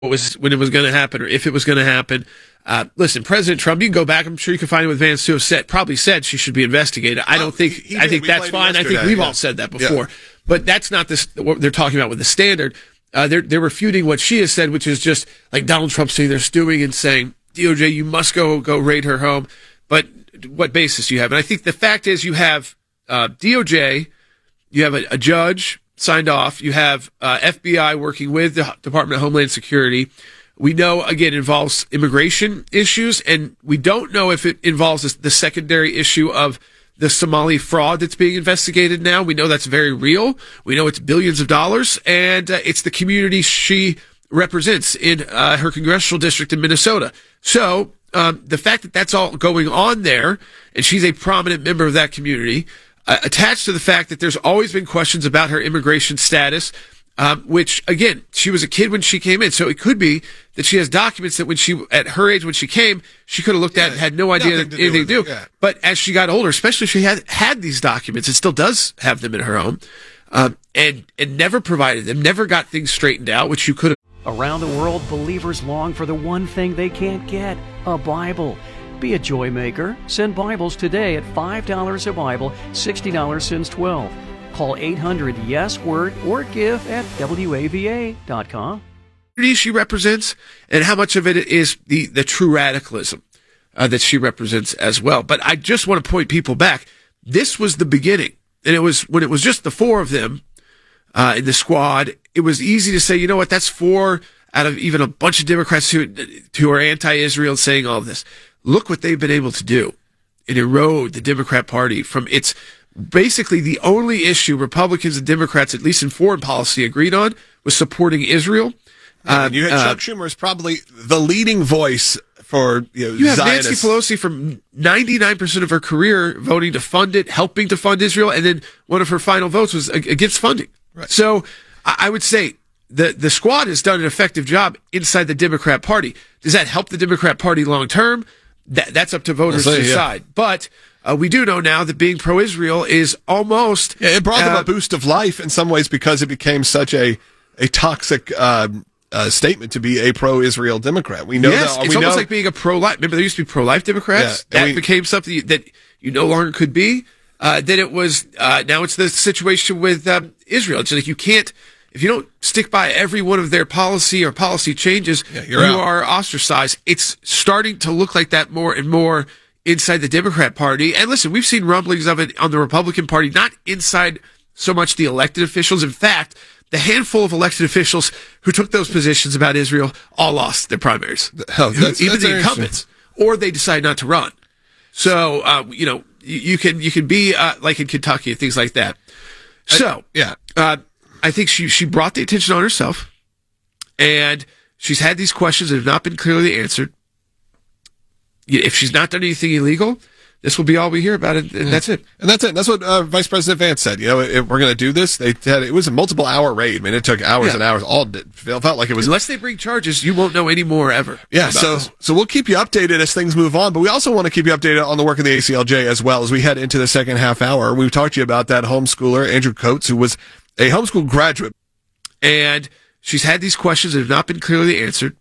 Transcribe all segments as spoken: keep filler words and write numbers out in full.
what was when it was going to happen or if it was going to happen. Uh, listen, President Trump, you can go back. I'm sure you can find it with Vance too. Said probably said she should be investigated. I don't oh, think. He, he I think we that's fine. I think we've yeah. all said that before. Yeah. But that's not this. What they're talking about with the standard. Uh, they're they're refuting what she has said, which is just like Donald Trump sitting there stewing and saying, D O J, you must go go raid her home. But what basis do you have? And I think the fact is you have uh, D O J, you have a, a judge signed off, you have uh, F B I working with the Department of Homeland Security. We know, again, it involves immigration issues, and we don't know if it involves the secondary issue of the Somali fraud that's being investigated now. We know that's very real. We know it's billions of dollars, and uh, it's the community she represents in uh, her congressional district in Minnesota. So um, the fact that that's all going on there, and she's a prominent member of that community, uh, attached to the fact that there's always been questions about her immigration status, Um, which, again, she was a kid when she came in, so it could be that she has documents that when she, at her age when she came, she could have looked yeah, at and had no idea that anything to do. Yeah. But as she got older, especially if she had had these documents, it still does have them in her home, um, and, and never provided them, never got things straightened out, which you could have. Around the world, believers long for the one thing they can't get, a Bible. Be a joy maker. Send Bibles today at five dollars a Bible, sixty dollars since twelve. Call eight hundred yes word or give at W A V A dot com. She represents and how much of it is the, the true radicalism uh, that she represents as well. But I just want to point people back. This was the beginning. And it was when it was just the four of them uh, in the squad, it was easy to say, you know what, that's four out of even a bunch of Democrats who, who are anti-Israel saying all of this. Look what they've been able to do and erode the Democrat Party from its basically the only issue Republicans and Democrats, at least in foreign policy, agreed on was supporting Israel. Yeah, uh, you had uh, Chuck Schumer as probably the leading voice for you know, you have Zionists. Nancy Pelosi from ninety-nine percent of her career voting to fund it, helping to fund Israel, and then one of her final votes was against funding. Right. So I would say the the squad has done an effective job inside the Democrat Party. Does that help the Democrat Party long term? That, that's up to voters say, to yeah. decide. But Uh, we do know now that being pro-Israel is almost... Yeah, it brought uh, them a boost of life in some ways because it became such a a toxic uh, uh, statement to be a pro-Israel Democrat. We know yes, that. It's we almost know, like being a pro-life... Remember, there used to be pro-life Democrats? Yeah, that we, became something that you no longer could be. Uh, then it was... Uh, now it's the situation with um, Israel. It's like you can't... If you don't stick by every one of their policy or policy changes, yeah, you out. are ostracized. It's starting to look like that more and more inside the Democrat Party. And listen, we've seen rumblings of it on the Republican Party, not inside so much the elected officials. In fact, the handful of elected officials who took those positions about Israel all lost their primaries. Oh, that's, Even that's the incumbents. Or they decide not to run. So, uh, you know, you, you can, you can be, uh, like in Kentucky and things like that. So, I, yeah. uh, I think she, she brought the attention on herself, and she's had these questions that have not been clearly answered. If she's not done anything illegal, this will be all we hear about it, and that's it. And that's it. That's what uh, Vice President Vance said. You know, if we're going to do this, they had, it was a multiple hour raid. I mean, it took hours yeah. and hours. All it felt like it was. Unless they bring charges, you won't know any more ever. Yeah. So, this. so we'll keep you updated as things move on, but we also want to keep you updated on the work of the A C L J as well as we head into the second half hour. We've talked to you about that homeschooler, Andrew Coates, who was a homeschool graduate, and she's had these questions that have not been clearly answered.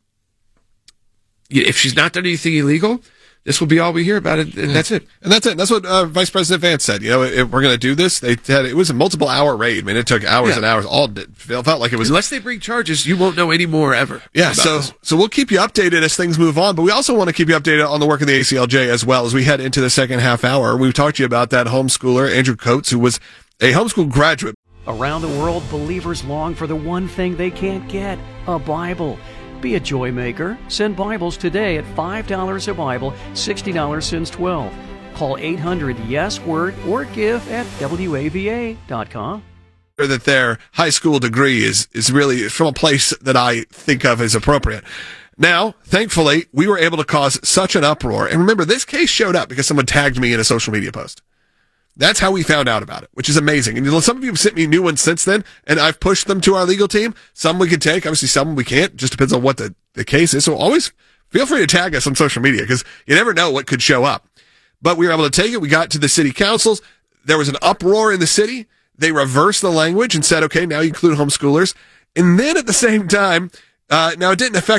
If she's not done anything illegal, this will be all we hear about it, and that's it. And that's it. That's what uh, Vice President Vance said. You know, if we're going to do this, they had it was a multiple hour raid. I mean, it took hours yeah. and hours. All it felt like it was. Unless they bring charges, you won't know any more ever. Yeah. So, this. so we'll keep you updated as things move on, but we also want to keep you updated on the work of the A C L J as well as we head into the second half hour. We've talked to you about that homeschooler, Andrew Coates, who was a homeschool graduate. Around the world, believers long for the one thing they can't get, a Bible. Be a joy maker. Send Bibles today at five dollars a Bible, sixty dollars since twelve. Call eight hundred yes word or give at W A V A dot com. That their high school degree is, is really from a place that I think of as appropriate. Now, thankfully, we were able to cause such an uproar. And remember, this case showed up because someone tagged me in a social media post. That's how we found out about it, which is amazing. And some of you have sent me new ones since then, and I've pushed them to our legal team. Some we can take, obviously some we can't. Just depends on what the, the case is. So always feel free to tag us on social media because you never know what could show up. But we were able to take it. We got to the city councils. There was an uproar in the city. They reversed the language and said, okay, now you include homeschoolers. And then at the same time, Uh, now, it didn't affect